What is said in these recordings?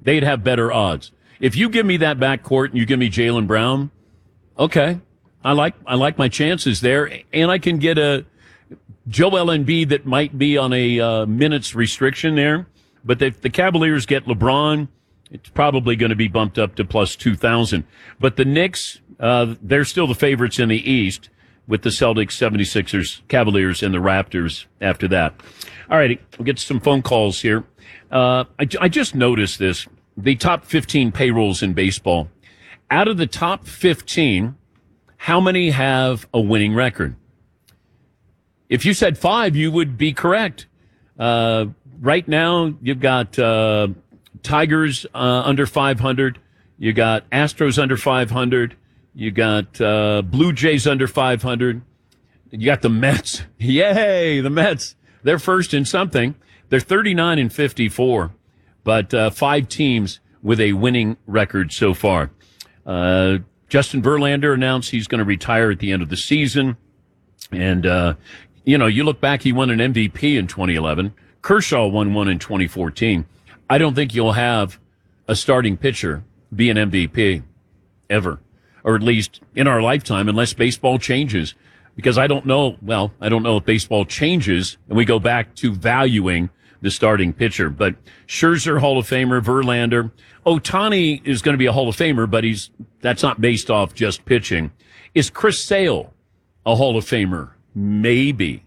they'd have better odds. If you give me that backcourt and you give me Jaylen Brown, okay, I like my chances there, and I can get a Joel Embiid that might be on a minutes restriction there. But if the Cavaliers get LeBron, it's probably going to be bumped up to plus 2,000. But the Knicks, they're still the favorites in the East with the Celtics, 76ers, Cavaliers, and the Raptors after that. All righty, we'll get some phone calls here. I just noticed this. The top 15 payrolls in baseball. Out of the top 15, how many have a winning record? If you said 5, you would be correct. Right now, you've got Tigers under 500. You got Astros under 500. You got Blue Jays under 500. You got the Mets. Yay, the Mets. They're first in something. They're 39 and 54, but 5 teams with a winning record so far. Justin Verlander announced he's going to retire at the end of the season. And, you look back, he won an MVP in 2011. Kershaw won one in 2014. I don't think you'll have a starting pitcher be an MVP ever, or at least in our lifetime, unless baseball changes. Because I don't know if baseball changes and we go back to valuing the starting pitcher. But Scherzer, Hall of Famer, Verlander. Ohtani is going to be a Hall of Famer, but that's not based off just pitching. Is Chris Sale a Hall of Famer? Maybe.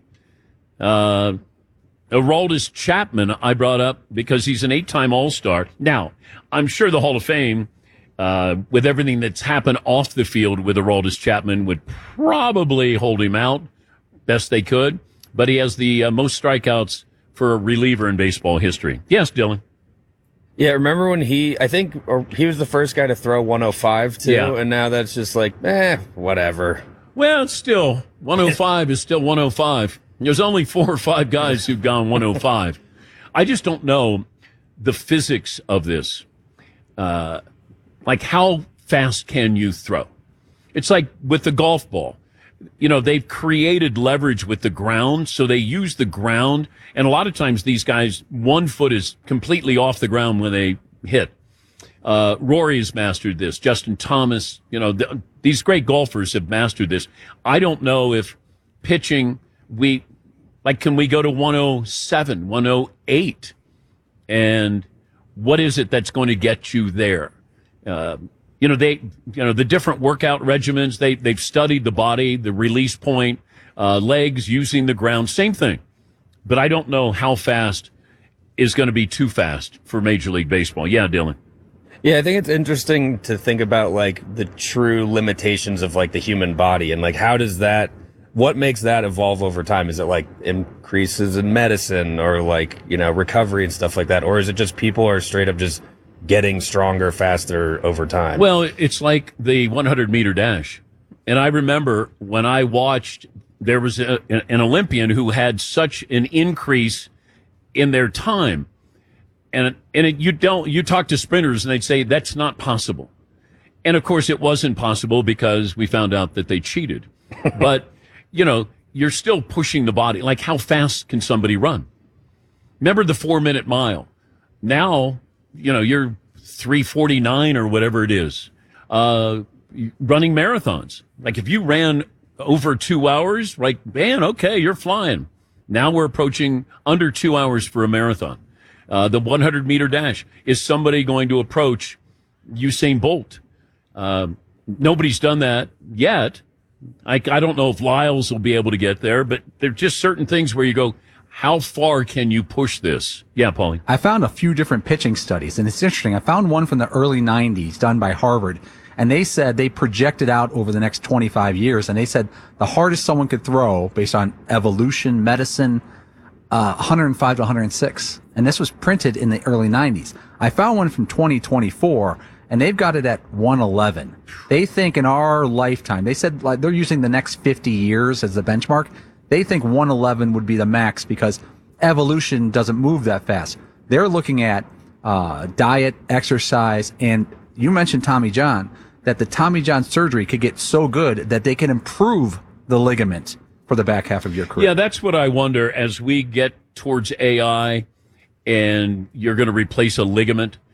Aroldis Chapman I brought up because he's an 8-time All-Star. Now, I'm sure the Hall of Fame, with everything that's happened off the field with Aroldis Chapman, would probably hold him out best they could. But he has the most strikeouts for a reliever in baseball history. Yes, Dylan. Yeah, remember when he was the first guy to throw 105 too, yeah. And now that's just like, whatever. Well, it's still 105 is still 105. There's only 4 or 5 guys who've gone 105. I just don't know the physics of this. Like how fast can you throw? It's like with the golf ball. They've created leverage with the ground, so they use the ground. And a lot of times these guys, 1 foot is completely off the ground when they hit. Rory has mastered this. Justin Thomas, these great golfers have mastered this. I don't know if pitching, can we go to 107, 108? And what is it that's going to get you there? The different workout regimens, they've studied the body, the release point, legs, using the ground, same thing. But I don't know how fast is going to be too fast for Major League Baseball. Yeah, Dylan. Yeah, I think it's interesting to think about the true limitations of the human body and what makes that evolve over time? Is it increases in medicine or recovery and stuff like that? Or is it just people are straight up just getting stronger, faster over time? Well, it's like the 100-meter dash. And I remember when I watched, there was an Olympian who had such an increase in their time. You talk to sprinters and they'd say that's not possible. And of course it wasn't possible because we found out that they cheated. But, you're still pushing the body. Like how fast can somebody run? Remember the 4-minute mile. Now, you're 3:49 or whatever it is, running marathons. Like if you ran over 2 hours, okay, you're flying. Now we're approaching under 2 hours for a marathon. The 100-meter dash. Is somebody going to approach Usain Bolt? Nobody's done that yet. I don't know if Lyles will be able to get there, but there are just certain things where you go, how far can you push this? Yeah, Paulie. I found a few different pitching studies, and it's interesting. I found one from the early 90s done by Harvard, and they said they projected out over the next 25 years, and they said the hardest someone could throw based on evolution, medicine, 105 to 106. And this was printed in the early 90s. I found one from 2024, and they've got it at 111. They think in our lifetime, they said they're using the next 50 years as the benchmark. They think 111 would be the max because evolution doesn't move that fast. They're looking at diet, exercise, and you mentioned Tommy John, that the Tommy John surgery could get so good that they can improve the ligament for the back half of your career. Yeah, that's what I wonder as we get towards AI and you're going to replace a ligament.